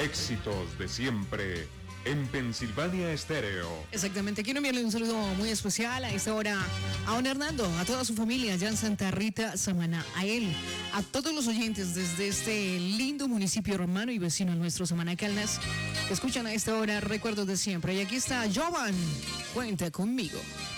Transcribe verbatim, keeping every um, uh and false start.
Éxitos de siempre en Pensilvania Estéreo. Exactamente, quiero enviarle un saludo muy especial a esta hora a don Hernando, a toda su familia allá en Santa Rita, Samaná, a él, a todos los oyentes desde este lindo municipio hermano y vecino nuestro, Samaná Caldas, que escuchan a esta hora Recuerdos de Siempre. Y aquí está Jovan, cuenta conmigo.